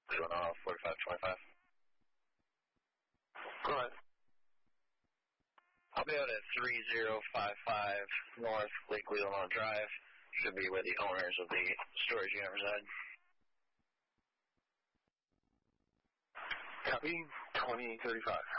Going off 4525. Go ahead. I'll be out at 3055 North Lake Wheelamont Drive. Should be where the owners of the storage unit reside. Copy, 2035.